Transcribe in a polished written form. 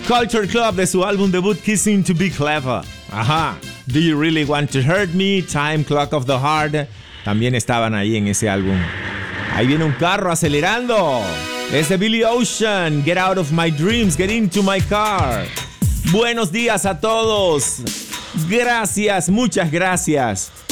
Culture Club de su álbum debut Kissing to Be Clever. Ajá. Do You Really Want to Hurt Me? Time Clock of the Heart. También estaban ahí en ese álbum. Ahí viene un carro acelerando. Es de Billy Ocean. Get Out of My Dreams. Get Into My Car. Buenos días a todos. Gracias, muchas gracias